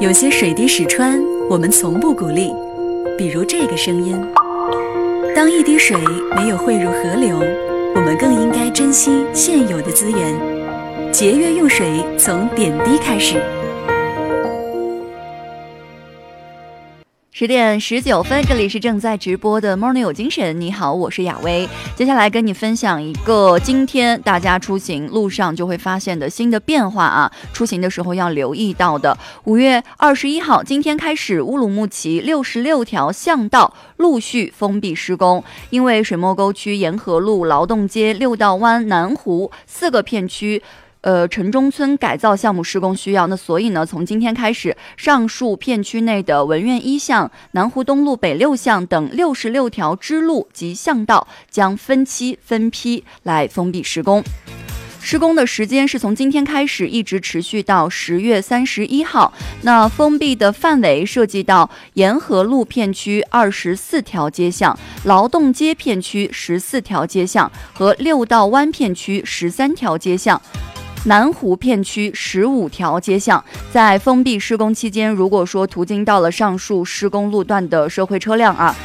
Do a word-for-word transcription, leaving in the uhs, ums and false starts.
有些水滴石穿，我们从不鼓励，比如这个声音。当一滴水没有汇入河流，我们更应该珍惜现有的资源，节约用水，从点滴开始。 十点十九分，这里是正在直播的 Morning 有精神。你好，我是雅薇。接下来跟你分享一个今天大家出行路上就会发现的新的变化啊，出行的时候要留意到的。五月二十一号，今天开始，乌鲁木齐六十六条巷道陆续封闭施工，因为水墨沟区沿河路、劳动街、六道湾、南湖四个片区。呃，城中村改造项目施工需要，那所以呢，从今天开始，上述片区内的文苑一巷、南湖东路北六巷等六十六条支路及巷道将分期分批来封闭施工。施工的时间是从今天开始，一直持续到十月三十一号。那封闭的范围涉及到沿河路片区二十四条街巷、劳动街片区十四条街巷和六道湾片区十三条街巷。南湖片区十五条街巷，在封闭施工期间，如果说途经到了上述施工路段的社会车辆啊，